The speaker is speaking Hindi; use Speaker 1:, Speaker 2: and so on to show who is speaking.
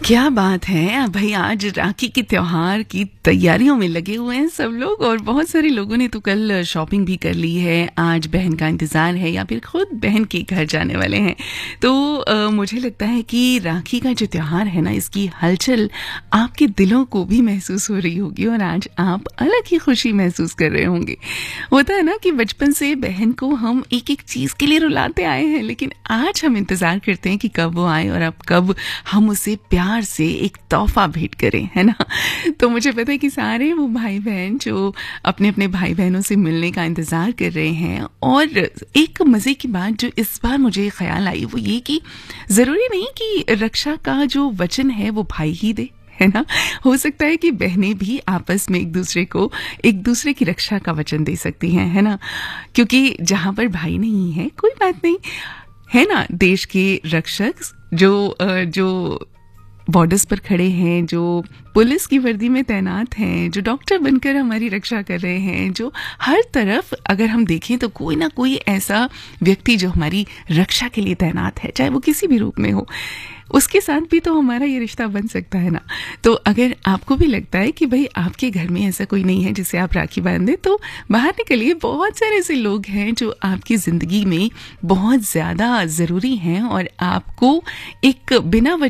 Speaker 1: क्या बात है भाई। आज राखी के त्योहार की तैयारियों में लगे हुए हैं सब लोग और बहुत सारे लोगों ने तो कल शॉपिंग भी कर ली है। आज बहन का इंतज़ार है या फिर खुद बहन के घर जाने वाले हैं। तो मुझे लगता है कि राखी का जो त्योहार है ना, इसकी हलचल आपके दिलों को भी महसूस हो रही होगी और आज आप अलग ही खुशी महसूस कर रहे होंगे। होता है ना कि बचपन से बहन को हम एक एक चीज़ के लिए रुलाते आए हैं, लेकिन आज हम इंतज़ार करते हैं कि कब वो आए और अब कब हम उसे प्यार से एक तोहफा भेंट करें, है ना। तो मुझे पता है कि सारे वो भाई बहन जो अपने अपने भाई बहनों से मिलने का इंतज़ार कर रहे हैं। और एक मज़े की बात जो इस बार मुझे ख्याल आई वो ये कि ज़रूरी नहीं कि रक्षा का जो वचन है वो भाई ही दे, है ना। हो सकता है कि बहनें भी आपस में एक दूसरे की रक्षा का वचन दे सकती हैं, है ना। क्योंकि जहाँ पर भाई नहीं है कोई बात नहीं, है ना। देश के रक्षक जो बॉर्डर्स पर खड़े हैं, जो पुलिस की वर्दी में तैनात हैं, जो डॉक्टर बनकर हमारी रक्षा कर रहे हैं, जो हर तरफ अगर हम देखें तो कोई ना कोई ऐसा व्यक्ति जो हमारी रक्षा के लिए तैनात है, चाहे वो किसी भी रूप में हो, उसके साथ भी तो हमारा ये रिश्ता बन सकता है ना। तो अगर आपको भी लगता है कि भाई आपके घर में ऐसा कोई नहीं है जिसे आप राखी बांधे, तो बाहर निकलिए। बहुत सारे ऐसे लोग हैं जो आपकी ज़िंदगी में बहुत ज़्यादा ज़रूरी हैं और आपको एक बिना